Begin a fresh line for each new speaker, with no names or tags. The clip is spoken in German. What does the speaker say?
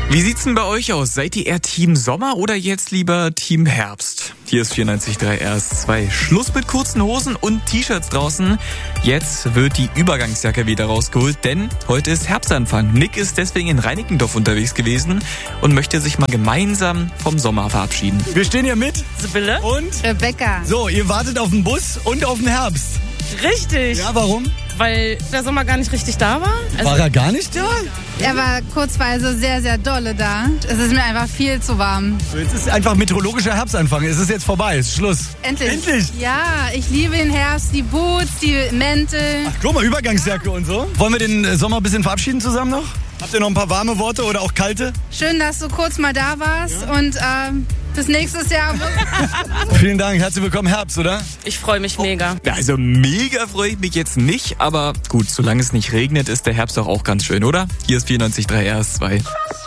Wie sieht's denn bei euch aus? Seid ihr eher Team Sommer oder jetzt lieber Team Herbst? Hier ist 94.3 RS2. Schluss mit kurzen Hosen und T-Shirts draußen. Jetzt wird die Übergangsjacke wieder rausgeholt, denn heute ist Herbstanfang. Nick ist deswegen in Reinickendorf unterwegs gewesen und möchte sich mal gemeinsam vom Sommer verabschieden.
Wir stehen hier mit
Sibylle
und
Rebecca.
So, ihr wartet auf den Bus und auf den Herbst.
Richtig,
Ja, warum?
weil der Sommer gar nicht richtig da war.
War er gar nicht da?
Er war kurzweise sehr, sehr dolle da. Es ist mir einfach viel zu warm.
So, jetzt ist einfach meteorologischer Herbstanfang. Es ist jetzt vorbei, es ist Schluss.
Endlich.
Endlich?
Ja, ich liebe den Herbst, die Boots, die Mäntel.
Ach, guck mal, Übergangsjacke und so. Wollen wir den Sommer ein bisschen verabschieden zusammen noch? Habt ihr noch ein paar warme Worte oder auch kalte?
Schön, dass du kurz mal da warst und bis nächstes Jahr.
Vielen Dank, herzlich willkommen Herbst, oder?
Ich freue mich mega.
Ja, also mega freue ich mich jetzt nicht, aber gut, solange es nicht regnet, ist der Herbst doch auch ganz schön, oder? Hier ist 94.3 RS2.